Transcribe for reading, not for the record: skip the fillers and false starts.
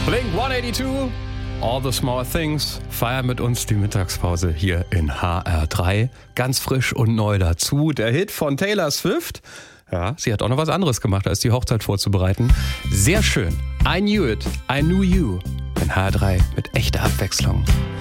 Blink 182, All the Small Things, feiern mit uns die Mittagspause hier in HR3. Ganz frisch und neu dazu, der Hit von Taylor Swift. Ja, sie hat auch noch was anderes gemacht, als die Hochzeit vorzubereiten. Sehr schön. I knew it, I knew you. In HR3 mit echter Abwechslung.